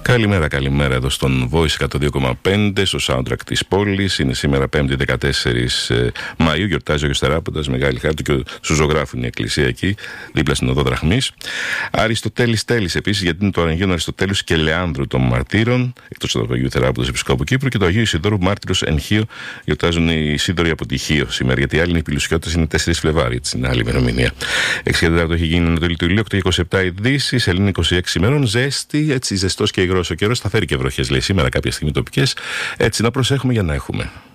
Καλημέρα εδώ στον Voice 102,5 στο soundtrack της πόλης. Είναι σήμερα 5η 14 Μαΐου, γιορτάζει ο Γεστεράποντας, μεγάλη χάρη του, και σου ζωγράφουν η εκκλησία εκεί, δίπλα στην οδό Δραχμής. Αριστοτέλης Τέλης επίσης, γιατί είναι το Αγίων Αριστοτέλους και Λεάνδρου των Μαρτύρων, εκτός του Αγίου Θεράποντος Επισκόπου Κύπρου, και το Αγίου Ισιδώρου Μάρτυρος εν Χίο. Γιορτάζουν οι Σύντοροι από τη Χίο σήμερα, γιατί οι άλλοι είναι οι Πηλουσιώτες, είναι 4 Φλεβάρι, έτσι είναι άλλη ημερομηνία. 6 έχει γίνει Ανατολή του Ηλίου, 8:27 ειδήσεις, Σελήνη 26 ημερών, ζέστη, έτσι ζεστός και υγρός ο καιρός, θα φέρει και βροχές λέει σήμερα κάποια στιγμή τοπικές, έτσι να προσέχουμε για να έχουμε.